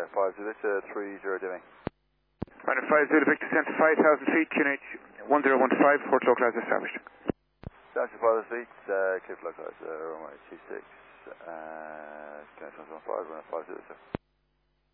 5 Zulu to 30 Deming. Running 5 Zulu Victor, descent to 5,000 feet, QNH 1015, Port localized established. Down to 5 feet, clear localized, runway 26, QNH 115, runway 5 Zulu, sir.